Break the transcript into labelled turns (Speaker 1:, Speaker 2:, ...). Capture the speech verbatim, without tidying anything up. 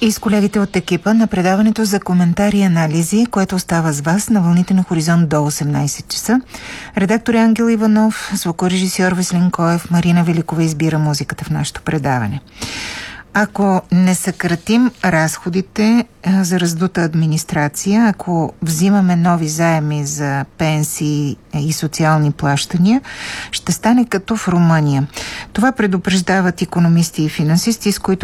Speaker 1: И с колегите от екипа на предаването за коментари и анализи, което остава с вас на вълните на Хоризонт до осемнайсет часа. Редактор Ангел Иванов, звукорежисьор Веселин Коев, Марина Великова избира музиката в нашето предаване. Ако не съкратим разходите а, за раздута администрация, ако взимаме нови заеми за пенсии и социални плащания, ще стане като в Румъния. Това предупреждават икономисти и финансисти, с които